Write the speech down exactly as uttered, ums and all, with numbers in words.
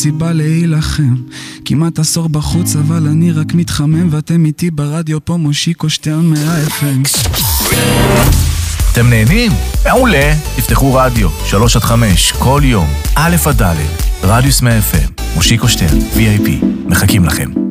סיבה להילחם. כמעט עשור בחוץ אבל אני רק מתחמם, ואתם איתי ברדיו פה מושיקו שטרן מה-אף אם. אתם נהנים? מעולה. תפתחו רדיו שלוש עד חמש כל יום, א' עד ד', רדיוס מה-אף אם, מושיקו שטרן, וי איי פי, מחכים לכם.